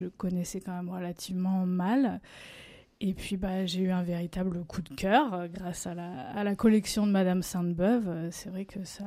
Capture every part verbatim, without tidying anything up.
je connaissais quand même relativement mal. Et puis, bah, j'ai eu un véritable coup de cœur euh, grâce à la, à la collection de Madame Sainte-Beuve. Euh, c'est vrai que ça...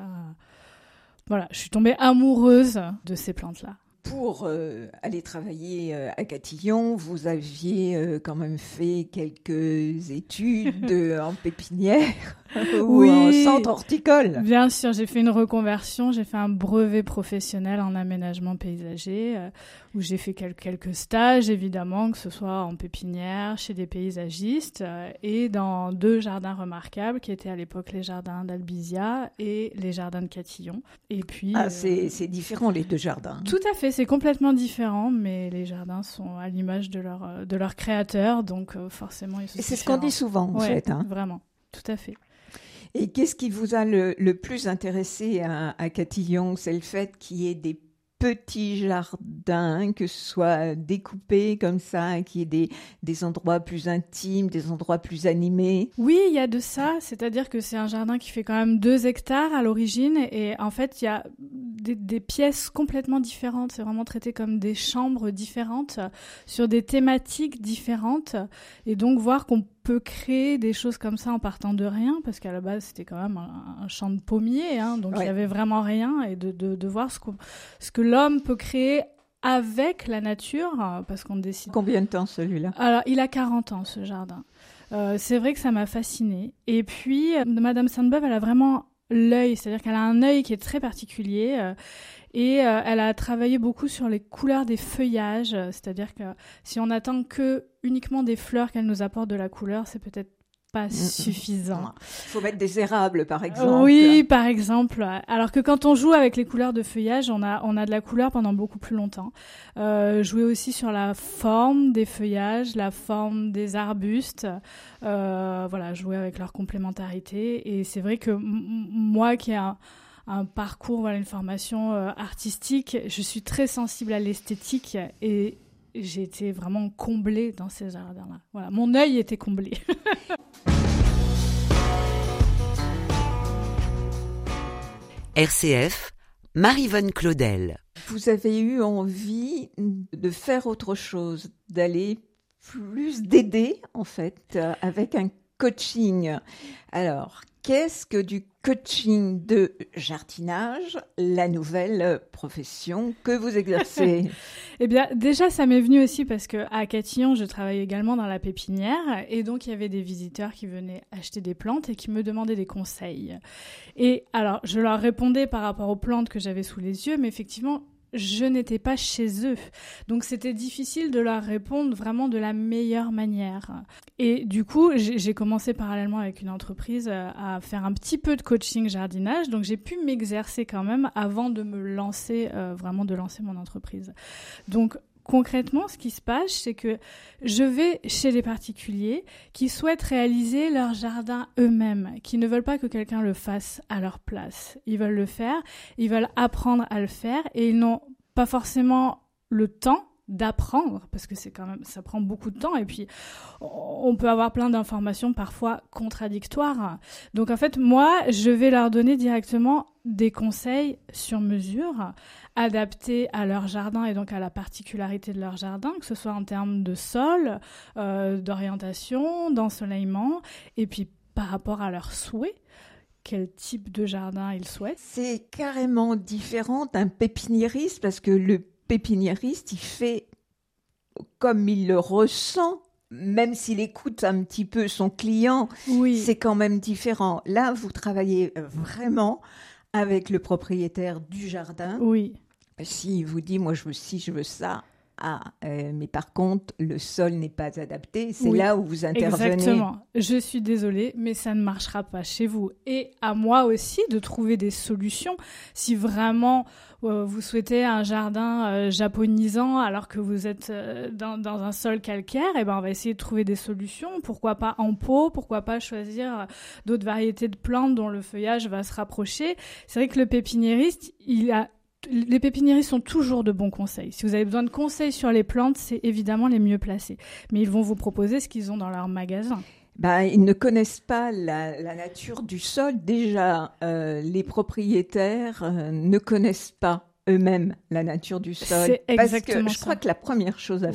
Voilà, je suis tombée amoureuse de ces plantes-là. Pour euh, aller travailler euh, à Catillon, vous aviez euh, quand même fait quelques études euh, en pépinière ou Oui, en centre horticole. Bien sûr, j'ai fait une reconversion, j'ai fait un brevet professionnel en aménagement paysager euh, où j'ai fait quel- quelques stages, évidemment, que ce soit en pépinière, chez des paysagistes euh, et dans deux jardins remarquables qui étaient à l'époque les jardins d'Albizia et les jardins de Catillon. Et puis, Ah, euh, c'est, c'est différent les deux jardins. tout à fait, c'est complètement différent, mais les jardins sont à l'image de leur, euh, de leur créateur, donc euh, forcément ils sont Et c'est différents. ce qu'on dit souvent en Ouais, fait. Hein. Vraiment, tout à fait. Et qu'est-ce qui vous a le, le plus intéressé à, à Catillon? C'est le fait qu'il y ait des petits jardins, que ce soit découpés comme ça, qu'il y ait des, des endroits plus intimes, des endroits plus animés. Oui, il y a de ça, c'est-à-dire que c'est un jardin qui fait quand même deux hectares à l'origine et en fait il y a des, des pièces complètement différentes, c'est vraiment traité comme des chambres différentes sur des thématiques différentes et donc voir qu'on peut créer des choses comme ça en partant de rien, parce qu'à la base c'était quand même un, un champ de pommiers, hein, donc Ouais. il y avait vraiment rien, et de, de, de voir ce, qu'on, ce que l'homme peut créer avec la nature, parce qu'on décide. Combien de temps celui-là? Alors il a quarante ans ce jardin. Euh, c'est vrai que ça m'a fascinée. Et puis, euh, Madame Sainte-Beuve, elle a vraiment l'œil, c'est-à-dire qu'elle a un œil qui est très particulier euh, et euh, elle a travaillé beaucoup sur les couleurs des feuillages, euh, c'est-à-dire que si on attend que uniquement des fleurs qu'elle nous apporte de la couleur, c'est peut-être pas suffisant. Il faut mettre des érables, par exemple. Oui, par exemple. Alors que quand on joue avec les couleurs de feuillage, on a, on a de la couleur pendant beaucoup plus longtemps. Euh, jouer aussi sur la forme des feuillages, la forme des arbustes. Euh, voilà, jouer avec leur complémentarité. Et c'est vrai que m- moi qui ai un, un parcours, voilà, une formation euh, artistique, je suis très sensible à l'esthétique et j'ai été vraiment comblée dans ces jardins-là. Voilà, mon œil était comblé. R C F, Maryvonne Claudel. Vous avez eu envie de faire autre chose, d'aller plus d'aider, en fait, avec un coaching. Alors, qu'est-ce que du coaching de jardinage, la nouvelle profession que vous exercez? Eh bien, déjà, ça m'est venu aussi parce qu'à Catillon, je travaille également dans la pépinière et donc il y avait des visiteurs qui venaient acheter des plantes et qui me demandaient des conseils. Et alors, je leur répondais par rapport aux plantes que j'avais sous les yeux, mais effectivement, je n'étais pas chez eux. Donc, c'était difficile de leur répondre vraiment de la meilleure manière. Et du coup, j'ai, j'ai commencé parallèlement avec une entreprise à faire un petit peu de coaching jardinage. Donc, j'ai pu m'exercer quand même avant de me lancer, euh, vraiment de lancer mon entreprise. Donc, concrètement, ce qui se passe, c'est que je vais chez les particuliers qui souhaitent réaliser leur jardin eux-mêmes, qui ne veulent pas que quelqu'un le fasse à leur place. Ils veulent le faire, ils veulent apprendre à le faire et ils n'ont pas forcément le temps d'apprendre, parce que c'est quand même, ça prend beaucoup de temps et puis on peut avoir plein d'informations parfois contradictoires. Donc en fait, moi, je vais leur donner directement des conseils sur mesure, adaptés à leur jardin et donc à la particularité de leur jardin, que ce soit en termes de sol, euh, d'orientation, d'ensoleillement, et puis par rapport à leurs souhaits, quel type de jardin ils souhaitent. C'est carrément différent d'un pépiniériste, parce que le pépiniériste, il fait comme il le ressent, même s'il écoute un petit peu son client, oui. C'est quand même différent. Là, vous travaillez vraiment avec le propriétaire du jardin. Oui. S'il vous dit, moi je veux ci, je veux ça, ah, euh, mais par contre, le sol n'est pas adapté, c'est oui, là où vous intervenez. Exactement. Je suis désolée, mais ça ne marchera pas chez vous. Et à moi aussi de trouver des solutions. Si vraiment euh, vous souhaitez un jardin euh, japonisant alors que vous êtes euh, dans, dans un sol calcaire, eh ben on va essayer de trouver des solutions. Pourquoi pas en pot? Pourquoi pas choisir d'autres variétés de plantes dont le feuillage va se rapprocher? C'est vrai que le pépiniériste, il a les pépiniéristes sont toujours de bons conseils. Si vous avez besoin de conseils sur les plantes, c'est évidemment les mieux placés. Mais ils vont vous proposer ce qu'ils ont dans leur magasin. Ben, ils ne connaissent pas la, la nature du sol. Déjà, euh, les propriétaires euh, ne connaissent pas eux-mêmes la nature du sol. C'est Parce que exactement je ça. crois que la première chose à